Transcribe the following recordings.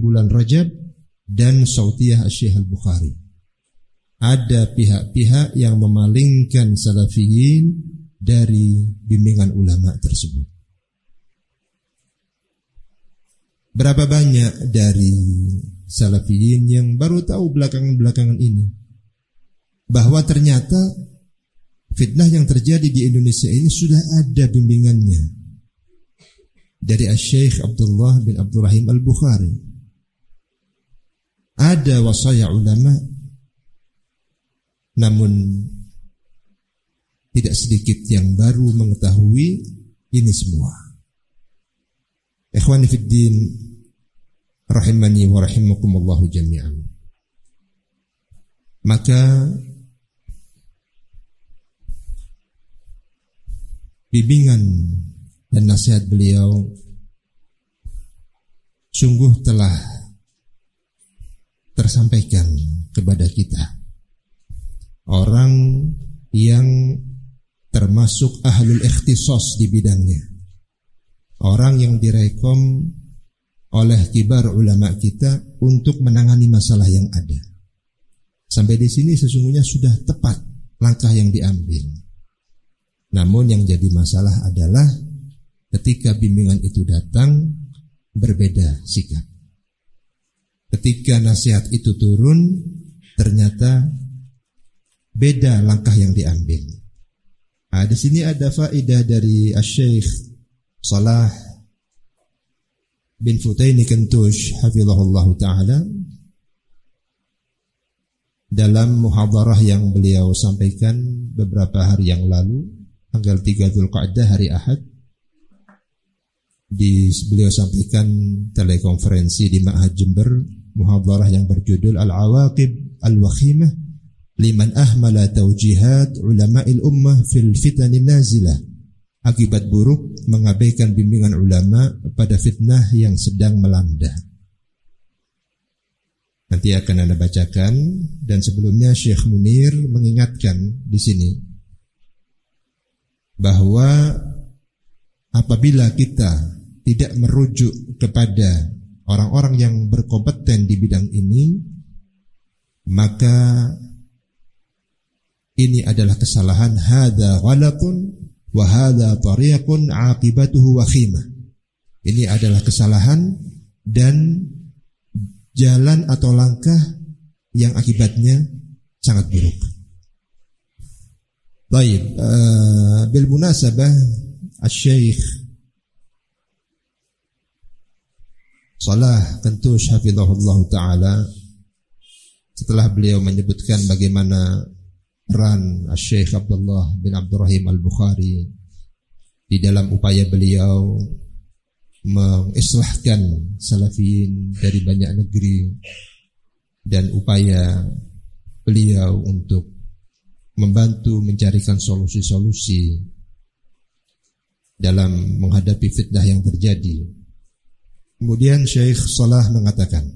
bulan Rajab dan Sautiyah Syekh Al-Bukhari. Ada pihak-pihak yang memalingkan salafiyin dari bimbingan ulama tersebut. Berapa banyak dari salafiyin yang baru tahu belakangan-belakangan ini bahwa ternyata fitnah yang terjadi di Indonesia ini sudah ada bimbingannya dari Syekh Abdullah bin Abdurrahim Al-Bukhari. Ada wasaya ulama, namun tidak sedikit yang baru mengetahui ini semua. Ikhwani fid din, rahimani wa rahimakumullahu jami'an. Maka bimbingan dan nasihat beliau sungguh telah tersampaikan kepada kita, orang yang termasuk ahlul ikhtisas di bidangnya, orang yang direkom oleh kibar ulama kita untuk menangani masalah yang ada. Sampai di sini sesungguhnya sudah tepat langkah yang diambil. Namun yang jadi masalah adalah ketika bimbingan itu datang, berbeda sikap. Ketika nasihat itu turun, ternyata beda langkah yang diambil. Di sini ada faedah dari Syekh Salah bin Futaini Kentush hafizahullah ta'ala dalam muhadarah yang beliau sampaikan beberapa hari yang lalu, tanggal 3 Dzulqa'dah hari Ahad. Beliau sampaikan telekonferensi di Ma'had Jember, muhadarah yang berjudul Al-Awaqib Al-Wakhimah liman ahmala taujihat ulama'il ummah fil fitanin nazilah. Akibat buruk mengabaikan bimbingan ulama pada fitnah yang sedang melanda. Nanti akan Anda bacakan, dan sebelumnya Syekh Munir mengingatkan di sini bahwa apabila kita tidak merujuk kepada orang-orang yang berkompeten di bidang ini, maka ini adalah kesalahan. Hadza ghalatun wa hadza tariqun aqibatuhu wakhimah. Ini adalah kesalahan dan jalan atau langkah yang akibatnya sangat buruk. Baik, bil munasabah Syekh Salah Kentush hafizahullah ta'ala, setelah beliau menyebutkan bagaimana peran Syekh Abdullah bin Abdurrahim Al-Bukhari di dalam upaya beliau mengislahkan salafiyin dari banyak negeri, dan upaya beliau untuk membantu mencarikan solusi-solusi dalam menghadapi fitnah yang terjadi. Kemudian Syekh Salah mengatakan,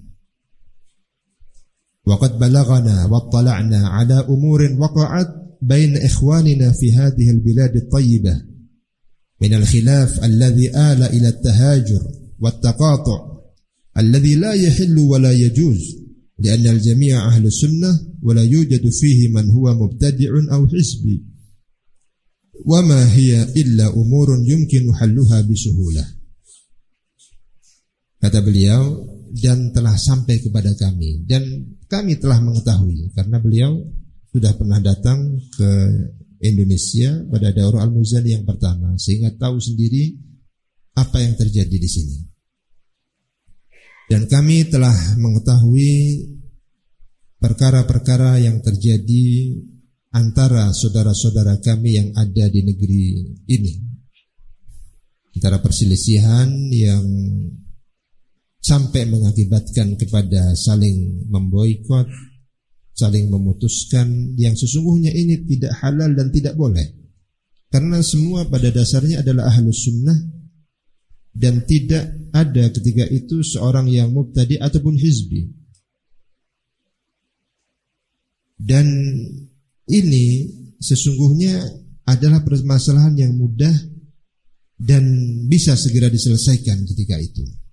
وقد بلغنا واطلعنا على أمور وقعت بين إخواننا في هذه البلاد الطيبة من الخلاف الذي آل إلى التهاجر والتقاطع الذي لا يحل ولا يجوز لأن الجميع أهل السنة ولا يوجد فيه من هو مبتدع أو حزبي وما هي إلا أمور يمكن حلها بسهولة. Kata beliau, dan telah sampai kepada kami, dan kami telah mengetahui karena beliau sudah pernah datang ke Indonesia pada Daurah Al-Muzani yang pertama, sehingga tahu sendiri apa yang terjadi di sini. Dan kami telah mengetahui perkara-perkara yang terjadi antara saudara-saudara kami yang ada di negeri ini, antara perselisihan yang sampai mengakibatkan kepada saling memboikot, saling memutuskan, yang sesungguhnya ini tidak halal dan tidak boleh. Karena semua pada dasarnya adalah ahlus sunnah, dan tidak ada ketika itu seorang yang mubtadi ataupun hizbi. Dan ini sesungguhnya adalah permasalahan yang mudah dan bisa segera diselesaikan ketika itu.